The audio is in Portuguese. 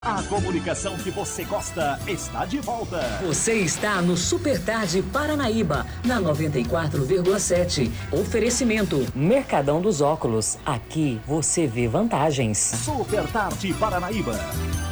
A comunicação que você gosta está de volta. Você está no Super Tarde Paranaíba, na 94,7. Oferecimento Mercadão dos Óculos. Aqui você vê vantagens. Super Tarde Paranaíba.